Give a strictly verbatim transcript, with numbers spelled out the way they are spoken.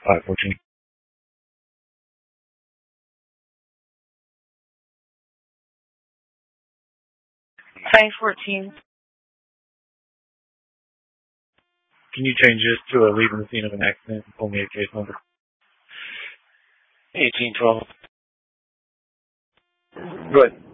five fourteen. five fourteen. Can you change this to a leaving the scene of an accident and pull me a case number? eighteen twelve. Go ahead.